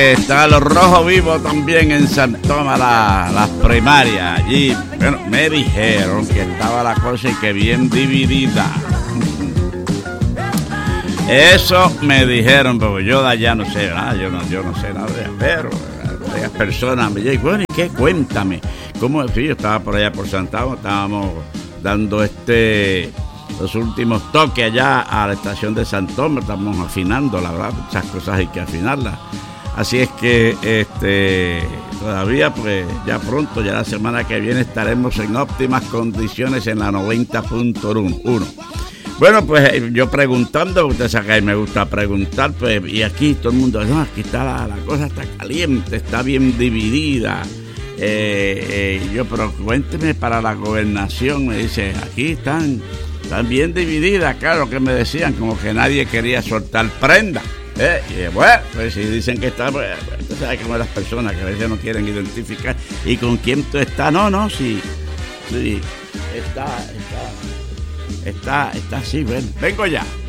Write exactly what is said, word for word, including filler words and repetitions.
que está los rojos vivos también en San Tomás, la, las primarias. Allí, bueno, me dijeron que estaba la cosa y que bien dividida. Eso me dijeron, pero yo de allá no sé nada, yo no, yo no sé nada, pero varias personas me dicen, bueno, ¿y qué? Cuéntame. ¿Cómo? Sí, yo estaba por allá por Santana, estábamos dando este los últimos toques allá a la estación de San Tomás, estamos afinando, la verdad, muchas cosas hay que afinarlas. Así es que este todavía, pues ya pronto, ya la semana que viene estaremos en óptimas condiciones en la noventa punto uno. Bueno, pues yo preguntando, usted sabe que a mí me gusta preguntar, pues, y aquí todo el mundo, no, aquí está la, la cosa está caliente, está bien dividida. Eh, eh, yo, pero cuénteme para la gobernación, me dice, aquí están, están bien divididas, claro que me decían, como que nadie quería soltar prenda. Eh, y bueno, pues si dicen que está, pues, usted sabe como las personas que a veces no quieren identificar, y con quién tú estás, no, no, sí, sí, está, está. Está, está así, ven, vengo ya.